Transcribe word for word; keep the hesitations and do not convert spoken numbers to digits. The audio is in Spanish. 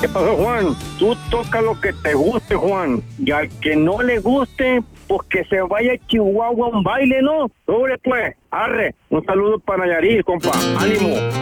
¿Qué pasó, Juan? Tú toca lo que te guste, Juan. Y al que no le guste, pues que se vaya a Chihuahua a un baile, ¿no? Sobre pues, arre. Un saludo para Nayarit, compa. Ánimo.